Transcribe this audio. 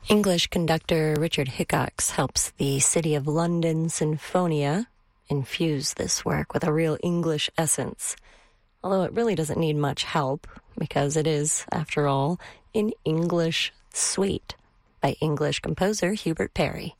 English conductor Richard Hickox helps the City of London Sinfonia infuse this work with a real English essence, although it really doesn't need much help because it is, after all, an English suite by English composer Hubert Parry.